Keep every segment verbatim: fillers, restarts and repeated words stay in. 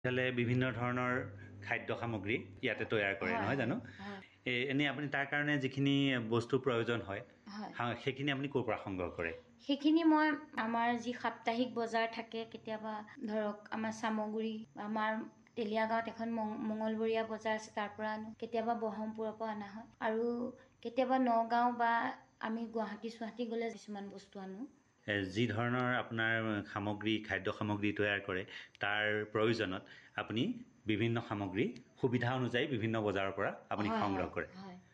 হলে বিভিন্ন ধৰণৰ খাদ্য সামগ্ৰী ইয়াতে তৈয়াৰ কৰে নহয় জানো এ এনে আপুনি তাৰ কাৰণে যিখিনি বস্তু প্ৰয়োজন হয় সেইখিনি আপুনি ক'ৰ পৰা সংগ্ৰহ কৰে সেইখিনি মই আমাৰ যি সাপ্তাহিক বজাৰ থাকে কেতিয়াবা ধৰক আমাৰ সামগ্ৰী আমাৰ তেলিয়াগাঁৱত এখন মঙ্গলবৰীয়া বজাৰ আছে তাৰ পৰা আনো কেতিয়াবা বহমপুৰৰ পৰা আনা হয় আৰু কেতিয়াবা নগাঁও বা আমি গুৱাহাটী সুৱাহাটী গ'লে কিছুমান বস্তু আনো যি ধৰণৰ আপোনাৰ সামগ্ৰী খাদ্য সামগ্ৰী তৈয়াৰ কৰে তাৰ প্ৰয়োজনত আপুনি বিভিন্ন সামগ্ৰী সুবিধা অনুযায়ী বিভিন্ন বজাৰৰ পৰা আপুনি সংগ্ৰহ কৰে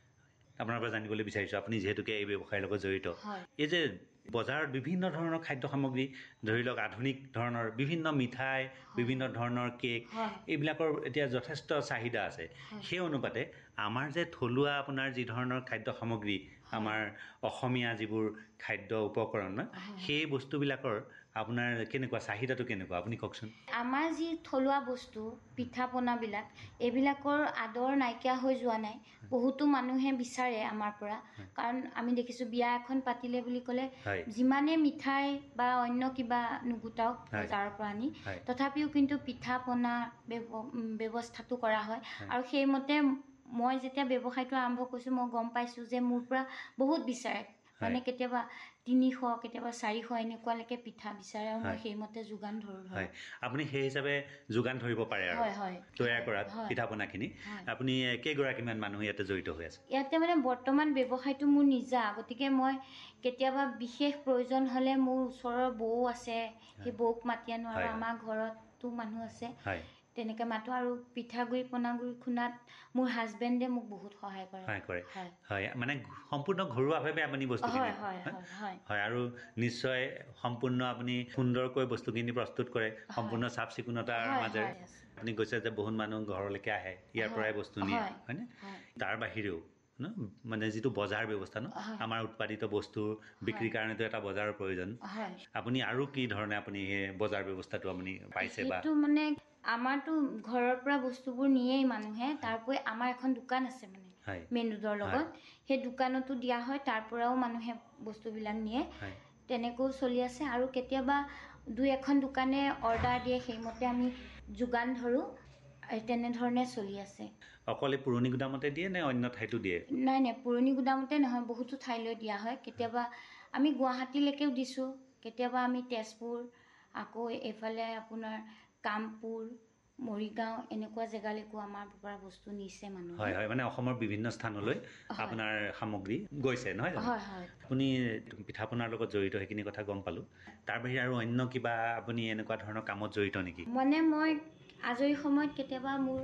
আপোনাৰ পৰা জানিবলৈ বিচাৰিছো আপুনি যেহেতুকে এই ব্যৱসায়ৰ লগত জড়িত এই যে বজাৰত বিভিন্ন ধৰণৰ খাদ্য সামগ্ৰী ধৰি লওক আধুনিক ধৰণৰ বিভিন্ন মিঠাই বিভিন্ন ধৰণৰ কেক এইবিলাকৰ এতিয়া যথেষ্ট চাহিদা আছে সেই অনুপাতে আমাৰ যে থলুৱা আপোনাৰ যি ধৰণৰ খাদ্য সামগ্ৰী আমাৰ অসমীয়া যিবোৰ খাদ্য উপকৰণ সেই বস্তুবিলাকৰ আপোনাৰ কেনেকুৱা চাহিদাটো কেনেকুৱা আপুনি কওকচোন আমাৰ যি থলুৱা বস্তু পিঠা পনাবিলাক এইবিলাকৰ আদৰ নাইকিয়া হৈ যোৱা নাই বহুতো মানুহে বিচাৰে আমাৰ পৰা কাৰণ আমি দেখিছো বিয়া এখন পাতিলে বুলি ক'লে যিমানে মিঠাই বা অন্য কিবা নুগুটাও বজাৰৰ পৰা আনি তথাপিও কিন্তু পিঠা পনা ব্যৱস্থাটো কৰা হয় আৰু সেইমতে মই যেতিয়া ব্যৱসায়টো আৰম্ভ কৰিছো মই গম পাইছো যে মোৰ পৰা বহুত বিচাৰে মানে কেতিয়াবা তিনিশ কেতিয়াবা চাৰিশ এনেকুৱালৈকে পিঠা বিচাৰে আৰু মই সেইমতে যোগান ধৰো হয় আপুনি সেই হিচাপে যোগান ধৰিব পাৰে আৰু তৈয়াৰ কৰাত পিঠা পনাখিনি আপুনি কেইগৰাকীমান মানুহ ইয়াতে জড়িত হৈ আছে ইয়াতে মানে বৰ্তমান ব্যৱসায়টো মোৰ নিজা গতিকে মই কেতিয়াবা বিশেষ প্ৰয়োজন হ'লে মোৰ ওচৰৰ বৌ আছে সেই বৌক মাতি আনো আৰু আমাৰ ঘৰতো মানুহ আছে তেনেকে মাতো আৰু পিঠাগুৰি পনাগুৰি খুনাত মোৰ হাজবেণ্ডে মোক বহুত সহায় কৰে সহায় কৰে হয় মানে সম্পূৰ্ণ ঘৰুৱাভাৱে আপুনি বস্তুখিনি হয় হয় হয় আৰু নিশ্চয় সম্পূৰ্ণ আপুনি সুন্দৰকৈ বস্তুখিনি প্ৰস্তুত কৰে সম্পূৰ্ণ চাফ চিকুণতাৰ মাজেৰে আপুনি কৈছে যে বহুত মানুহ ঘৰলৈকে আহে ইয়াৰ পৰাই বস্তু নিয়ে হয়নে তাৰ বাহিৰেও ন মানে যিটো বজাৰ ব্যৱস্থা ন আমাৰ উৎপাদিত বস্তু বিক্ৰীৰ কাৰণেতো এটা বজাৰৰ প্ৰয়োজন আপুনি আৰু কি ধৰণে আপুনি সেই বজাৰ ব্যৱস্থাটো আপুনি পাইছে বা সেইটো মানে আমাৰতো ঘৰৰ পৰা বস্তুবোৰ নিয়েই মানুহে তাৰপৰি আমাৰ এখন দোকান আছে মানে মেইন ৰোডৰ লগত সেই দোকানতো দিয়া হয় তাৰ পৰাও মানুহে বস্তুবিলাক নিয়ে তেনেকৈ চলি আছে আৰু কেতিয়াবা দুই এখন দোকানে অৰ্ডাৰ দিয়ে সেইমতে আমি যোগান ধৰো তেনেধৰণে চলি আছে অকলে পুৰণি গুদামতে দিয়ে নে অন্য ঠাইতো দিয়ে নাই নাই পুৰণি গুদামতে নহয় বহুতো ঠাইলৈ দিয়া হয় কেতিয়াবা আমি গুৱাহাটীলৈকেও দিছো কেতিয়াবা আমি তেজপুৰ আকৌ এইফালে আপোনাৰ কামপুৰ মৰিগাঁও এনেকুৱা জেগালৈকো আমাৰ পৰা বস্তু নিছে মানুহে হয় হয় মানে অসমৰ বিভিন্ন স্থানলৈ আপোনাৰ সামগ্ৰী গৈছে নহয় জানো হয় হয় আপুনি পিঠা পনাৰ লগত জড়িত সেইখিনি কথা গম পালো তাৰ বাহিৰে আৰু অন্য কিবা আপুনি এনেকুৱা ধৰণৰ কামত জড়িত নেকি মানে মই আজৰি সময়ত কেতিয়াবা মোৰ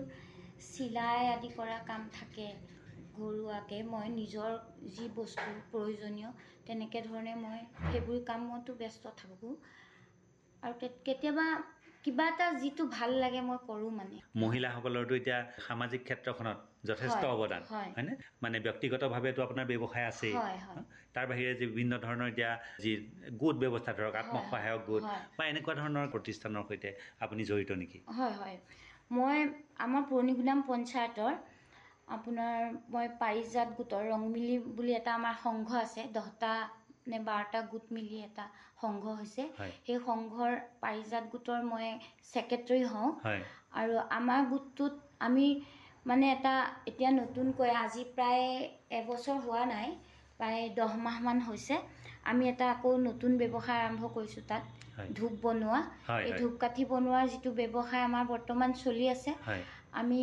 চিলাই আদি কৰা কাম থাকে ঘৰুৱাকৈ মই নিজৰ যি বস্তু প্ৰয়োজনীয় তেনেকৈ ধৰণে মই সেইবোৰ কামতো ব্যস্ত থাকোঁ আৰু কেতিয়াবা কিবা এটা যিটো ভাল লাগে মই কৰোঁ মানে মহিলাসকলৰতো এতিয়া সামাজিক ক্ষেত্ৰখনত যথেষ্ট অৱদান হয়নে মানে ব্যক্তিগতভাৱেতো আপোনাৰ ব্যৱসায় আছেই তাৰ বাহিৰে যে বিভিন্ন ধৰণৰ এতিয়া যি গোট ব্যৱস্থা ধৰক আত্মসহায়ক গোট বা এনেকুৱা ধৰণৰ প্ৰতিষ্ঠানৰ সৈতে আপুনি জড়িত নেকি হয় হয় মই আমাৰ পুৰণি গুদাম পঞ্চায়তৰ আপোনাৰ মই পাৰিজাত গোটৰ ৰংমিলি বুলি এটা আমাৰ সংঘ আছে দহটা নে বাৰটা গোট মিলি এটা সংঘ হৈছে সেই সংঘৰ পাৰিজাত গোটৰ মই সেক্ৰেটাৰী হওঁ আৰু আমাৰ গোটটোত আমি মানে এটা এতিয়া নতুনকৈ আজি প্ৰায় এবছৰ হোৱা নাই প্ৰায় দহ মাহ মান হৈছে আমি এটা আকৌ নতুন ব্যৱসায় আৰম্ভ কৰিছোঁ তাত ধূপ বনোৱা এই ধূপকাঠি বনোৱাৰ যিটো ব্যৱসায় আমাৰ বৰ্তমান চলি আছে আমি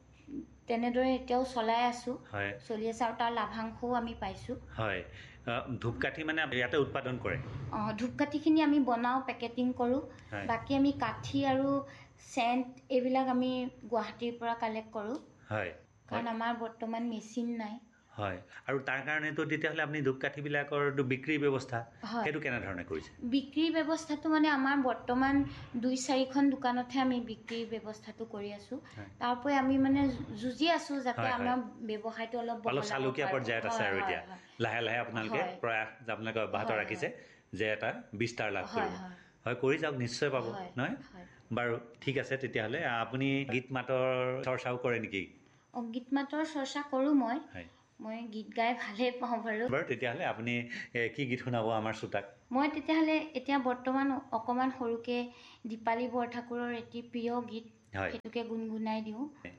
তেনেদৰে এতিয়াও চলাই আছো চলি আছে আৰু তাৰ লাভাংশও আমি পাইছো হয় ধূপকাঠি মানে ইয়াতে উৎপাদন কৰে অ ধূপকাঠিখিনি আমি বনাও পেকেটিং কৰো বাকি আমি কাঠি আৰু চেণ্ট এইবিলাক আমি গুৱাহাটীৰ পৰা কালেক্ট কৰো হয় কাৰণ আমাৰ বৰ্তমান মেচিন নাই হয় আৰু তাৰ কাৰণেতো তেতিয়াহ'লে আপুনি ধূপকাঠিবিলাকৰ বিক্ৰী ব্যৱস্থা সেইটো কেনেধৰণে কৰিছে বিক্ৰী ব্যৱস্থাটো মানে আমাৰ বৰ্তমান দুই চাৰিখন দোকানতহে আমি বিক্ৰী ব্যৱস্থাটো কৰি আছো তাৰপৰি আমি মানে যুঁজি আছো যাতে আমাৰ ব্যৱসায়টো অলপ অলপ চালুকীয়া পৰ্যায়ত আছে আৰু এতিয়া লাহে লাহে আপোনালোকে প্ৰয়াস আপোনালোকে অব্যাহত ৰাখিছে যে এটা বিস্তাৰ লাভ কৰিব হয় কৰি যাওক নিশ্চয় পাব নহয় বাৰু ঠিক আছে তেতিয়াহ'লে আপুনি গীত মাতৰ চৰ্চাও কৰে নেকি অ গীত মাতৰ চৰ্চা কৰোঁ মই মই গীত গাই ভালেই পাওঁ বাৰু বাৰু তেতিয়াহ'লে আপুনি কি গীত শুনাব আমাৰ শ্ৰোতাক মই তেতিয়াহ'লে এতিয়া বৰ্তমান অকণমান সৰুকৈ দীপালী বৰঠাকুৰৰ এটি প্ৰিয় গীত হয় সেইটোকে গুণগুণাই দিওঁ